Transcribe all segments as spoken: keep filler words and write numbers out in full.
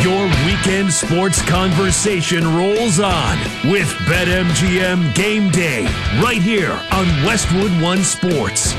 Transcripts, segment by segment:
Your weekend sports conversation rolls on with BetMGM Game Day right here on Westwood One Sports.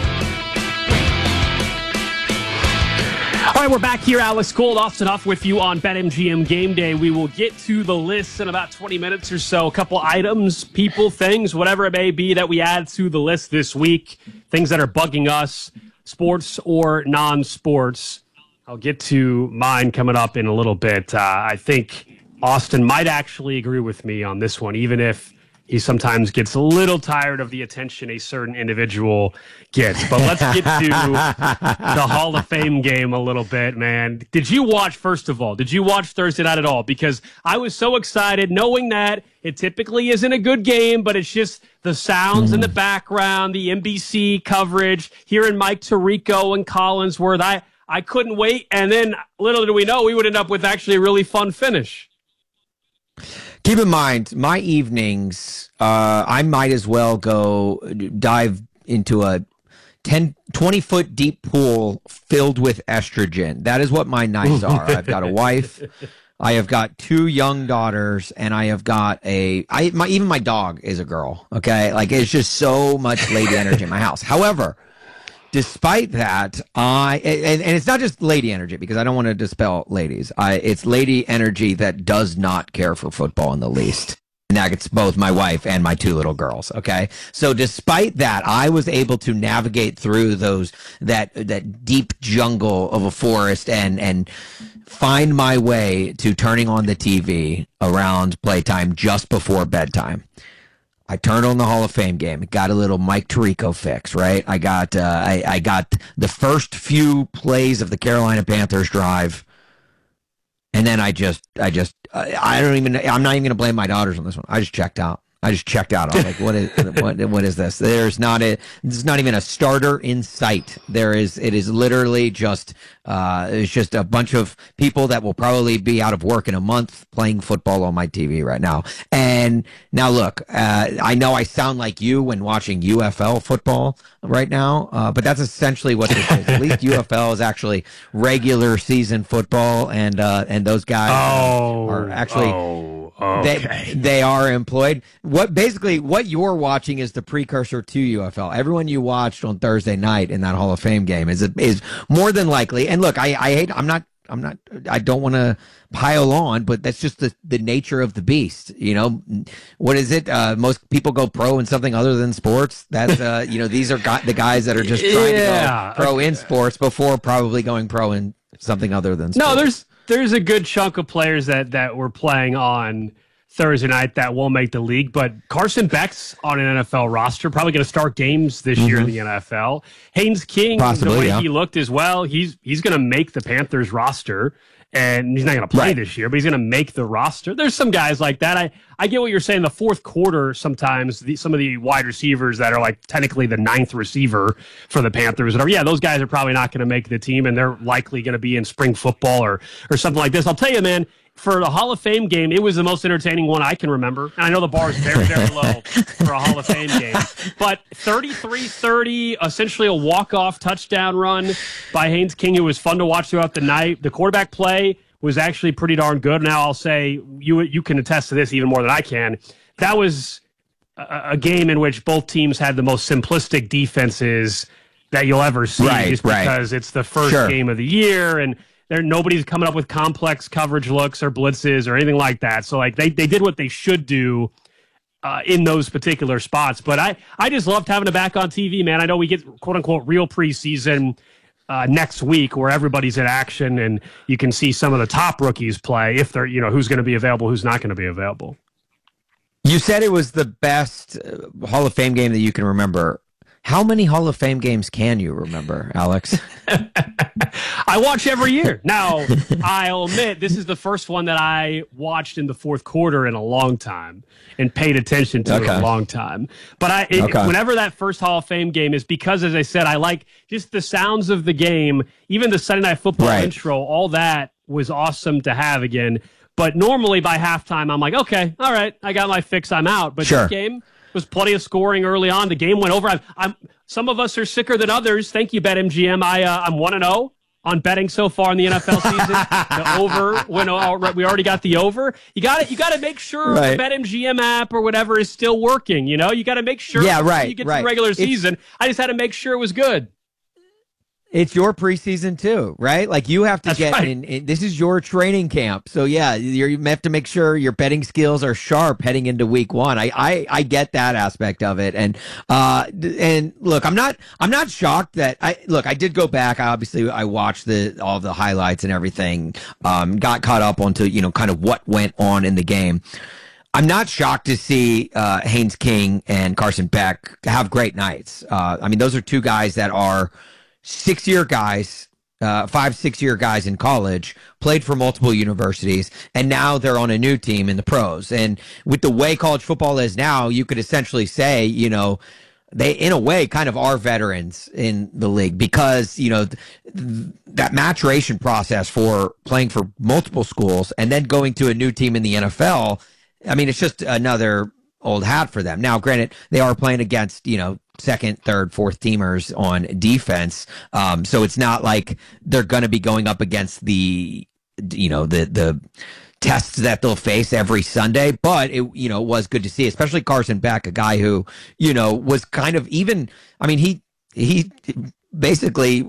All right, we're back here. Alex Gold, Austin Huff with you on BetMGM Game Day. We will get to the list in about twenty minutes or so. A couple items, people, things, whatever it may be that we add to the list this week. Things that are bugging us, sports or non-sports. I'll get to mine coming up in a little bit. Uh, I think Austin might actually agree with me on this one, even if he sometimes gets a little tired of the attention a certain individual gets. But let's get to the Hall of Fame game a little bit, man. Did you watch, first of all, did you watch Thursday night at all? Because I was so excited knowing that it typically isn't a good game, but it's just the sounds mm. in the background, the N B C coverage, hearing Mike Tirico and Collinsworth. I, I couldn't wait. And then little did we know we would end up with actually a really fun finish. Keep in mind, my evenings, uh, I might as well go dive into a ten, twenty foot deep pool filled with estrogen. That is what my nights are. I've got a wife. I have got two young daughters, and I have got a, I, my, even my dog is a girl. Okay. Like, it's just so much lady energy in my house. However, despite that, I and, and it's not just lady energy, because I don't want to dispel ladies. I it's lady energy that does not care for football in the least. And that's both my wife and my two little girls. Okay, so despite that, I was able to navigate through those that that deep jungle of a forest and and find my way to turning on the T V around playtime just before bedtime. I turned on the Hall of Fame game. Got a little Mike Tirico fix, right? I got uh, I, I got the first few plays of the Carolina Panthers drive, and then I just I just I don't even I'm not even going to blame my daughters on this one. I just checked out. I just checked out. I was like, what is what what is this? There's not a there's not even a starter in sight. There is it is literally just uh it's just a bunch of people that will probably be out of work in a month playing football on my T V right now. And now look, uh I know I sound like you when watching U F L football right now, uh but that's essentially what this is. At least U F L is actually regular season football, and uh and those guys oh, are actually oh. Okay. They, they are employed. What basically what you're watching is the precursor to U F L. Everyone you watched on Thursday night in that Hall of Fame game is is more than likely. And look, I, I hate. I'm not. I'm not. I don't want to pile on, but that's just the the nature of the beast. You know, what is it? Uh, most people go pro in something other than sports. That's uh, you know, these are got the guys that are just trying yeah. to go pro in sports before probably going pro in something other than sports. No, there's. There's a good chunk of players that, that were playing on Thursday night that won't make the league, but Carson Beck's on an N F L roster, probably going to start games this mm-hmm. year in the N F L. Haynes King, Possibly, the way yeah. he looked as well, he's he's going to make the Panthers roster, and he's not going to play right. this year, but he's going to make the roster. There's some guys like that. I, I get what you're saying. The fourth quarter, sometimes the, some of the wide receivers that are like technically the ninth receiver for the Panthers, are, yeah, those guys are probably not going to make the team, and they're likely going to be in spring football or or something like this. I'll tell you, man, for the Hall of Fame game, it was the most entertaining one I can remember. And I know the bar is very, very low for a Hall of Fame game. But thirty-three thirty, essentially a walk-off touchdown run by Haynes King. It was fun to watch throughout the night. The quarterback play was actually pretty darn good. Now I'll say, you you can attest to this even more than I can. That was a, a game in which both teams had the most simplistic defenses that you'll ever see, right, just right. because it's the first sure. game of the year, and there nobody's coming up with complex coverage looks or blitzes or anything like that. So like they, they did what they should do uh, in those particular spots. But I, I just loved having it back on T V, man. I know we get quote unquote real preseason uh, next week where everybody's in action and you can see some of the top rookies play if they're, you know, who's going to be available, who's not going to be available. You said it was the best uh, Hall of Fame game that you can remember. How many Hall of Fame games can you remember, Alex? I watch every year. Now, I'll admit, this is the first one that I watched in the fourth quarter in a long time and paid attention to okay. in a long time. But I, it, okay. whenever that first Hall of Fame game is, because, as I said, I like just the sounds of the game, even the Sunday Night Football right. intro, all that was awesome to have again. But normally by halftime, I'm like, okay, all right, I got my fix, I'm out. But sure. this game was plenty of scoring early on. The game went over. I'm, I'm some of us are sicker than others. Thank you, BetMGM. I uh, I'm one and zero on betting so far in the N F L season? The over, when we already got the over. You got to you got to make sure right. the BetMGM app or whatever is still working. You know, you got to make sure. Yeah, right. You get right. to the regular it's, season. I just had to make sure it was good. It's your preseason too, right? Like you have to That's get right. in, in. This is your training camp, so yeah, you're, you have to make sure your betting skills are sharp heading into week one. I, I, I get that aspect of it, and uh, and look, I'm not, I'm not shocked that I look. I did go back. I obviously, I watched the all the highlights and everything. Um, got caught up onto you know kind of what went on in the game. I'm not shocked to see uh, Haynes King and Carson Beck have great nights. Uh, I mean, those are two guys that are six-year guys, uh, five, six-year guys in college, played for multiple universities, and now they're on a new team in the pros. And with the way college football is now, you could essentially say, you know, they, in a way, kind of are veterans in the league because, you know, th- that maturation process for playing for multiple schools and then going to a new team in the N F L, I mean, it's just another old hat for them. Now, granted, they are playing against, you know, second, third, fourth teamers on defense. Um, so it's not like they're going to be going up against the, you know, the, the tests that they'll face every Sunday, but it, you know, was good to see, especially Carson Beck, a guy who, you know, was kind of even, I mean, he, he basically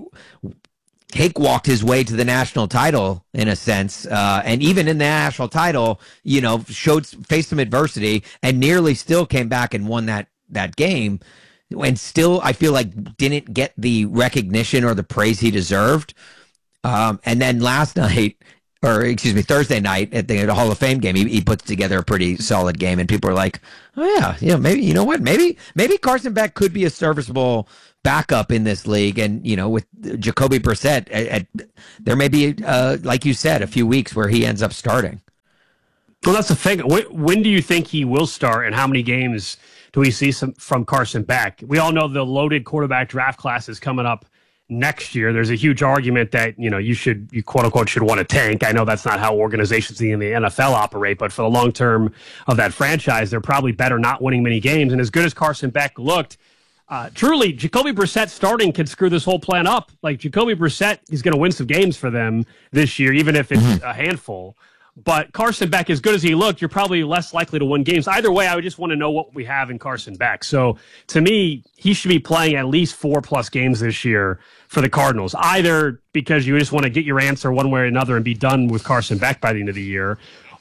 cakewalked his way to the national title in a sense. Uh, and even in the national title, you know, showed, faced some adversity and nearly still came back and won that, that game. And still, I feel like didn't get the recognition or the praise he deserved. Um, and then last night, or excuse me, Thursday night at the, at the Hall of Fame game, he, he puts together a pretty solid game, and people are like, "Oh yeah, yeah, maybe you know what? Maybe maybe Carson Beck could be a serviceable backup in this league." And you know, with Jacoby Brissett, at, at, there may be, uh, like you said, a few weeks where he ends up starting. Well, that's the thing. When, when do you think he will start, and how many games do we see some from Carson Beck? We all know the loaded quarterback draft class is coming up next year. There's a huge argument that, you know, you should, you quote unquote, should want to tank. I know that's not how organizations in the N F L operate, but for the long term of that franchise, they're probably better not winning many games. And as good as Carson Beck looked, uh, truly, Jacoby Brissett starting could screw this whole plan up. Like, Jacoby Brissett is going to win some games for them this year, even if it's mm-hmm. a handful. But Carson Beck, as good as he looked, you're probably less likely to win games. Either way, I would just want to know what we have in Carson Beck. So to me, he should be playing at least four plus games this year for the Cardinals, either because you just want to get your answer one way or another and be done with Carson Beck by the end of the year,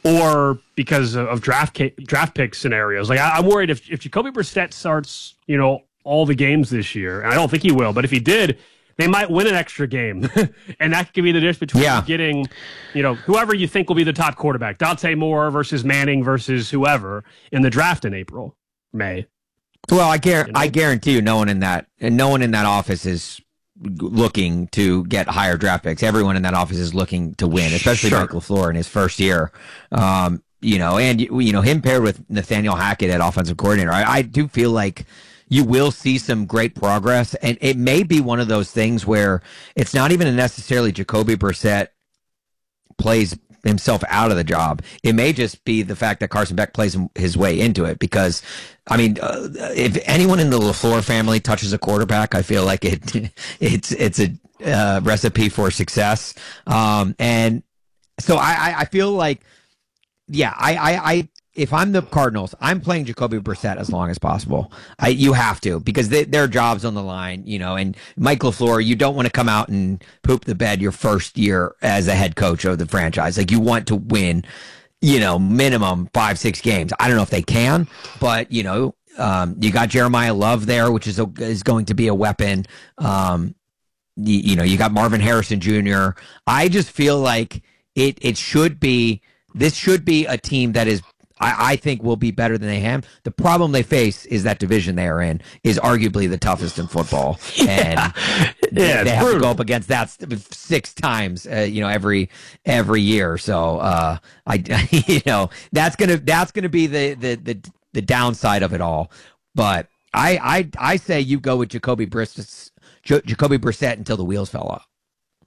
or because of draft draft pick scenarios. Like, I'm worried if, if Jacoby Brissett starts, you know, all the games this year, and I don't think he will, but if he did, they might win an extra game. And that could be the difference between yeah. getting, you know, whoever you think will be the top quarterback. Dante Moore versus Manning versus whoever in the draft in April, May. Well, I, gar- you know? I guarantee you no one in that and no one in that office is looking to get higher draft picks. Everyone in that office is looking to win, especially sure. Mike LaFleur in his first year. Um, you know, and, you know, him paired with Nathaniel Hackett at offensive coordinator. I, I do feel like you will see some great progress, and it may be one of those things where it's not even necessarily Jacoby Brissett plays himself out of the job. It may just be the fact that Carson Beck plays his way into it because, I mean, uh, if anyone in the LaFleur family touches a quarterback, I feel like it it's it's a uh, recipe for success. Um, and so I, I feel like, yeah, I, I, I if I'm the Cardinals, I'm playing Jacoby Brissett as long as possible. I, you have to, because they, their job's on the line, you know, and Mike LaFleur, you don't want to come out and poop the bed your first year as a head coach of the franchise. Like, you want to win, you know, minimum five, six games. I don't know if they can, but, you know, um, you got Jeremiah Love there, which is a, is going to be a weapon. Um, you, you know, you got Marvin Harrison Junior I just feel like it, it should be, this should be a team that is, I, I think will be better than they have. The problem they face is that division they are in is arguably the toughest in football, and yeah, they, they have brutal. to go up against that six times, uh, you know, every every year. So, uh, I, you know, that's gonna that's gonna be the the the, the downside of it all. But I I I say you go with Jacoby Brissett, Jacoby Brissett until the wheels fell off.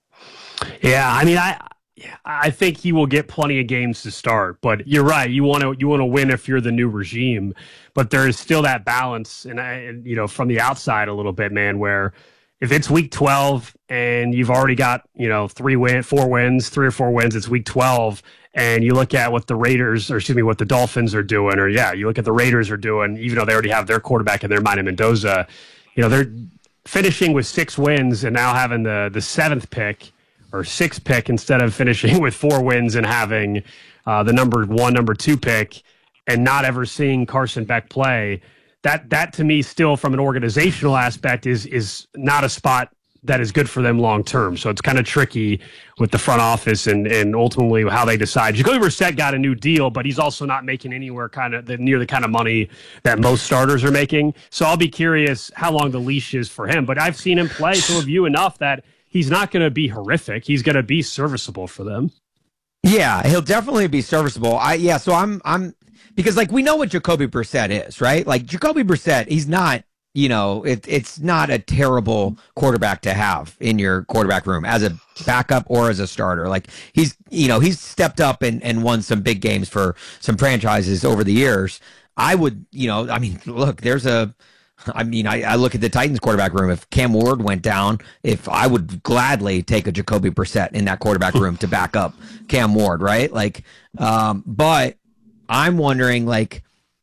Yeah, I mean, I. Yeah, I think he will get plenty of games to start, but you're right. You want to you want to win if you're the new regime, but there is still that balance, and I, and, you know, from the outside a little bit, man, where if it's week twelve and you've already got, you know, three win, four wins, three or four wins, it's week twelve, and you look at what the Raiders, or excuse me, what the Dolphins are doing, or yeah, you look at the Raiders are doing, even though they already have their quarterback in their mind, Mendoza, you know, they're finishing with six wins and now having the the seventh pick or sixth pick instead of finishing with four wins and having uh, the number one, number two pick, and not ever seeing Carson Beck play. That that to me, still from an organizational aspect, is is not a spot that is good for them long term. So it's kind of tricky with the front office and and ultimately how they decide. Jacoby Brissett got a new deal, but he's also not making anywhere kind of the, near the kind of money that most starters are making. So I'll be curious how long the leash is for him. But I've seen him play, so have you, enough that he's not going to be horrific. He's going to be serviceable for them. Yeah, he'll definitely be serviceable. I yeah. So I'm I'm. Because, like, we know what Jacoby Brissett is, right? Like, Jacoby Brissett, he's not, you know, it, it's not a terrible quarterback to have in your quarterback room as a backup or as a starter. Like, he's, you know, he's stepped up and, and won some big games for some franchises over the years. I would, you know, I mean, look, there's a, I mean, I, I look at the Titans quarterback room. If Cam Ward went down, if I would gladly take a Jacoby Brissett in that quarterback room to back up Cam Ward, right? Like, um, but I'm wondering, like,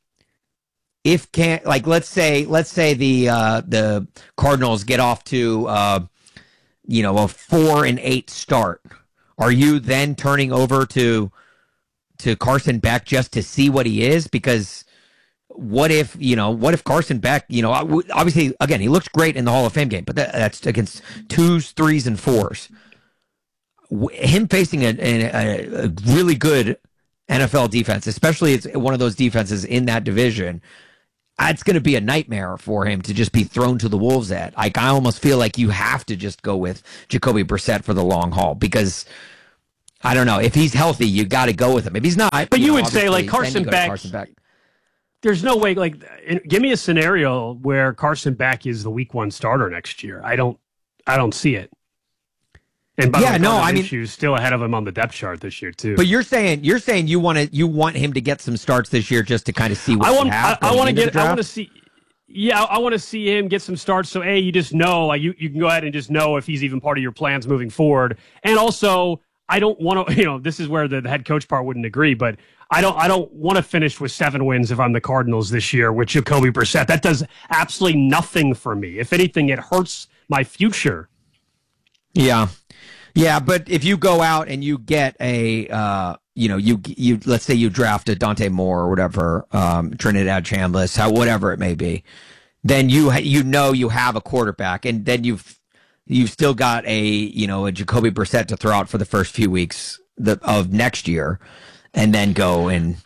if can like let's say let's say the uh, the Cardinals get off to uh, you know a four and eight start. Are you then turning over to to Carson Beck just to see what he is? Because what if you know what if Carson Beck, you know, obviously again he looks great in the Hall of Fame game, but that, that's against twos, threes, and fours. Him facing a, a, a really good N F L defense, especially it's one of those defenses in that division, it's going to be a nightmare for him to just be thrown to the wolves at. Like, I almost feel like you have to just go with Jacoby Brissett for the long haul because, I don't know, if he's healthy, you got to go with him. If he's not, but you, you know, would say like Carson Beck, Carson Beck. There's no way. Like, give me a scenario where Carson Beck is the week one starter next year. I don't, I don't see it. And by yeah, the way, no, I mean, she's still ahead of him on the depth chart this year too. But you're saying you're saying you want to you want him to get some starts this year just to kind of see what I want. he has I, I want to get. I want to to see. Yeah, I, I want to see him get some starts. So a, you just know, like you, you can go ahead and just know if he's even part of your plans moving forward. And also, I don't want to. You know, this is where the, the head coach part wouldn't agree, but I don't. I don't want to finish with seven wins if I'm the Cardinals this year with Jacoby Brissett. That does absolutely nothing for me. If anything, it hurts my future. Yeah. Yeah, but if you go out and you get a, uh, you know, you you let's say you draft a Dante Moore or whatever, um, Trinidad Chambliss, how whatever it may be, then you ha- you know you have a quarterback, and then you've you've still got a you know a Jacoby Brissett to throw out for the first few weeks the, of next year, and then go and.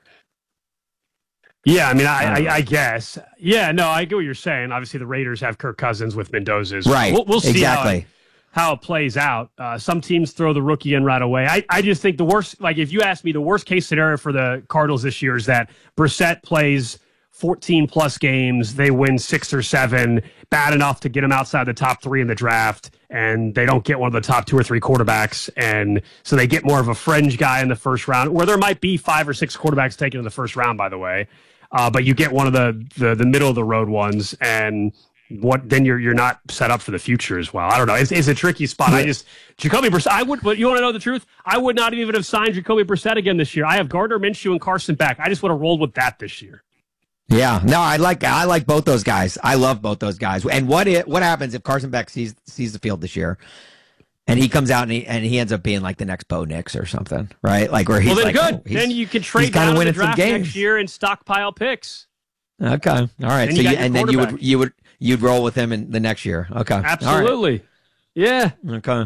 Yeah, I mean, I, I, I guess. Yeah, no, I get what you're saying. Obviously, the Raiders have Kirk Cousins with Mendoza's. Right. We'll, we'll see exactly. How it, how it plays out. Uh, some teams throw the rookie in right away. I, I just think the worst, like if you ask me, the worst case scenario for the Cardinals this year is that Brissett plays fourteen plus games, they win six or seven, bad enough to get them outside the top three in the draft, and they don't get one of the top two or three quarterbacks, and so they get more of a fringe guy in the first round, where there might be five or six quarterbacks taken in the first round, by the way, uh, but you get one of the, the, the middle of the road ones, and what then you're you're not set up for the future as well. I don't know. It's, it's a tricky spot. I just Jacoby Brissett. I would. But you want to know the truth? I would not even have signed Jacoby Brissett again this year. I have Gardner Minshew and Carson Beck. I just would have rolled with that this year. Yeah, no, I like I like both those guys. I love both those guys. And what it, what happens if Carson Beck sees sees the field this year, and he comes out and he and he ends up being like the next Bo Nix or something, right? Like where he's well, then like, good. Oh, then you can trade down in the draft next year and stockpile picks. Okay, all right. Then so you you, and then you would you would you'd roll with him in the next year. Okay, absolutely. Right. Yeah. Okay.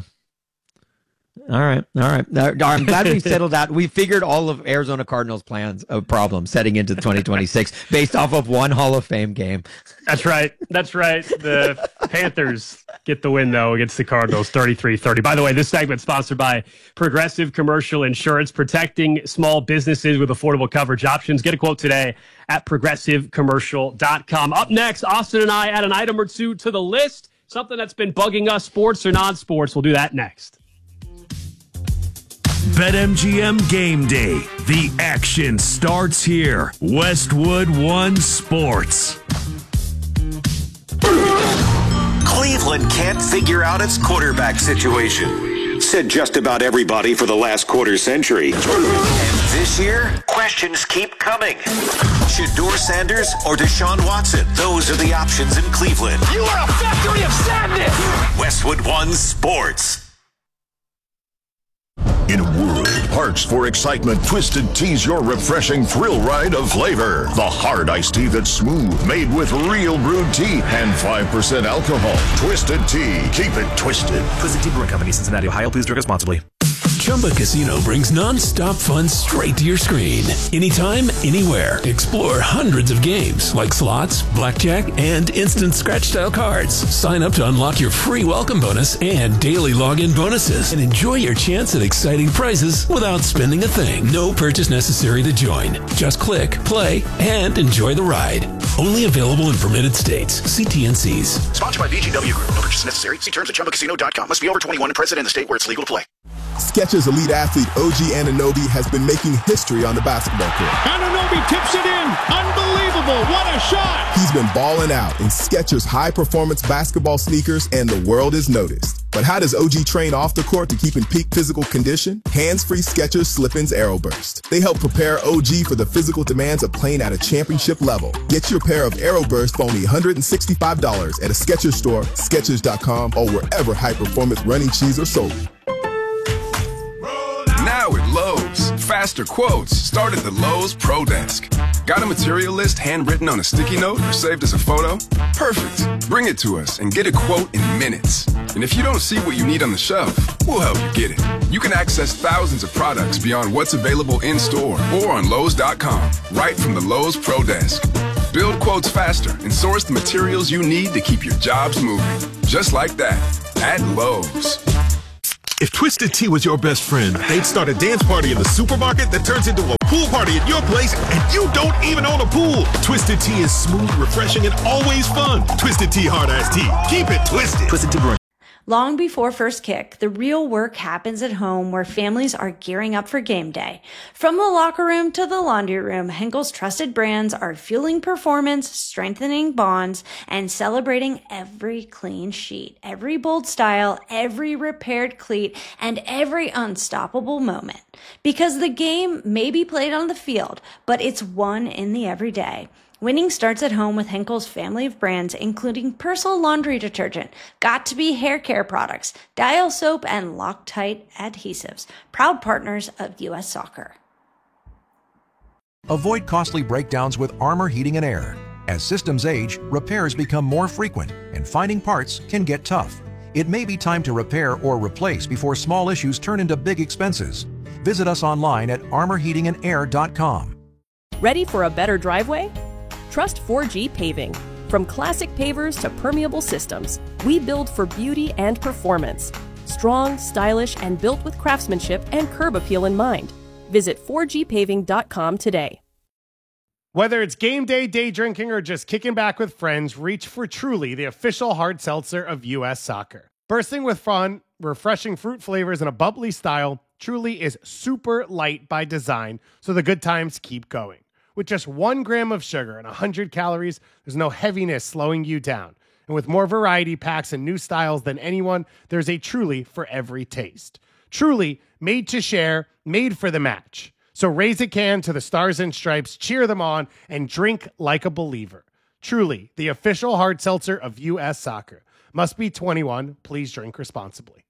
All right, all right. I'm glad we settled out. We figured all of Arizona Cardinals' plans of problems setting into twenty twenty-six based off of one Hall of Fame game. That's right. That's right. The Panthers get the win, though, against the Cardinals, thirty-three thirty. By the way, this segment sponsored by Progressive Commercial Insurance, protecting small businesses with affordable coverage options. Get a quote today at progressive commercial dot com. Up next, Austin and I add an item or two to the list, something that's been bugging us, sports or non-sports. We'll do that next. BetMGM Game Day. The action starts here. Westwood One Sports. Cleveland Cleveland can't figure out its quarterback situation. Said just about everybody for the last quarter century. And this year, questions keep coming. Shedeur Sanders or Deshaun Watson? Those are the options in Cleveland. You are a factory of sadness! Westwood One Sports. In a world parched for excitement, Twisted Tea's your refreshing thrill ride of flavor. The hard iced tea that's smooth, made with real brewed tea and five percent alcohol. Twisted Tea. Keep it twisted. Twisted Tea Brewing Company, Cincinnati, Ohio. Please drink responsibly. Chumba Casino brings non-stop fun straight to your screen. Anytime, anywhere. Explore hundreds of games like slots, blackjack, and instant scratch-style cards. Sign up to unlock your free welcome bonus and daily login bonuses. And enjoy your chance at exciting prizes without spending a thing. No purchase necessary to join. Just click, play, and enjoy the ride. Only available in permitted states. See T N Cs. Sponsored by B G W Group. No purchase necessary. See terms at chumba casino dot com. Must be over twenty-one and present in the state where it's legal to play. Skechers elite athlete O G Anunoby has been making history on the basketball court. Anunoby tips it in. Unbelievable. What a shot. He's been balling out in Skechers high-performance basketball sneakers, and the world is noticed. But how does O G train off the court to keep in peak physical condition? Hands-free Skechers Slip-ins Aeroburst. They help prepare O G for the physical demands of playing at a championship level. Get your pair of Aeroburst for only one hundred sixty-five dollars at a Skechers store, Skechers dot com, or wherever high-performance running shoes are sold. Now at Lowe's, faster quotes start at the Lowe's Pro Desk. Got a material list handwritten on a sticky note or saved as a photo? Perfect. Bring it to us and get a quote in minutes. And if you don't see what you need on the shelf, we'll help you get it. You can access thousands of products beyond what's available in store or on Lowe's dot com, right from the Lowe's Pro Desk. Build quotes faster and source the materials you need to keep your jobs moving. Just like that, at Lowe's. If Twisted Tea was your best friend, they'd start a dance party in the supermarket that turns into a pool party at your place, and you don't even own a pool. Twisted Tea is smooth, refreshing, and always fun. Twisted Tea Hard Iced Tea. Keep it twisted. Twisted Tea Brewing. Long before first kick, the real work happens at home where families are gearing up for game day. From the locker room to the laundry room, Henkel's trusted brands are fueling performance, strengthening bonds, and celebrating every clean sheet, every bold style, every repaired cleat, and every unstoppable moment. Because the game may be played on the field, but it's won in the everyday. Winning starts at home with Henkel's family of brands, including Persil laundry detergent, Got2b hair care products, Dial soap, and Loctite adhesives, proud partners of U S Soccer. Avoid costly breakdowns with Armor Heating and Air. As systems age, repairs become more frequent, and finding parts can get tough. It may be time to repair or replace before small issues turn into big expenses. Visit us online at armor heating and air dot com. Ready for a better driveway? Trust four G Paving. From classic pavers to permeable systems, we build for beauty and performance. Strong, stylish, and built with craftsmanship and curb appeal in mind. Visit four G paving dot com today. Whether it's game day, day drinking, or just kicking back with friends, reach for Truly, the official hard seltzer of U S Soccer. Bursting with fun, refreshing fruit flavors, and a bubbly style, Truly is super light by design, so the good times keep going. With just one gram of sugar and one hundred calories, there's no heaviness slowing you down. And with more variety packs and new styles than anyone, there's a Truly for every taste. Truly, made to share, made for the match. So raise a can to the Stars and Stripes, cheer them on, and drink like a believer. Truly, the official hard seltzer of U S Soccer. Must be twenty-one. Please drink responsibly.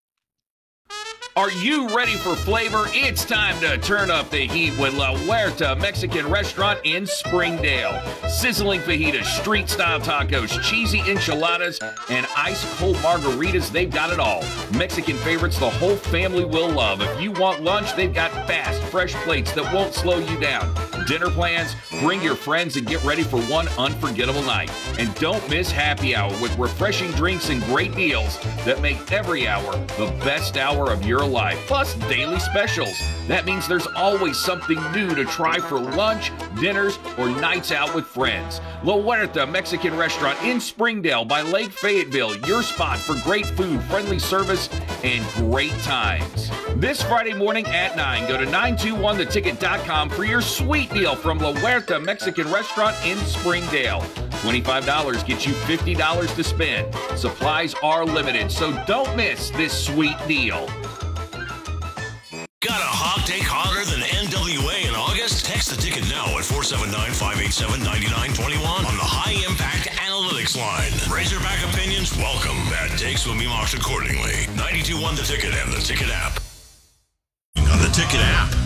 Are you ready for flavor? It's time to turn up the heat with La Huerta Mexican Restaurant in Springdale. Sizzling fajitas, street-style tacos, cheesy enchiladas, and ice-cold margaritas, they've got it all. Mexican favorites the whole family will love. If you want lunch, they've got fast, fresh plates that won't slow you down. Dinner plans? Bring your friends and get ready for one unforgettable night. And don't miss happy hour with refreshing drinks and great deals that make every hour the best hour of your life, plus daily specials. That means there's always something new to try for lunch, dinners, or nights out with friends. La Huerta Mexican Restaurant in Springdale by Lake Fayetteville, your spot for great food, friendly service, and great times. This Friday morning at nine, go to nine two one the ticket dot com for your sweet deal from La Huerta Mexican Restaurant in Springdale. twenty-five dollars gets you fifty dollars to spend. Supplies are limited, so don't miss this sweet deal. Got a hot take hotter than N W A in August? Text the ticket now at four seven nine, five eight seven, nine nine two one on the High Impact Analytics line. Razorback opinions welcome. Bad takes will be marked accordingly. ninety-two point one The Ticket and the Ticket app. On the Ticket app.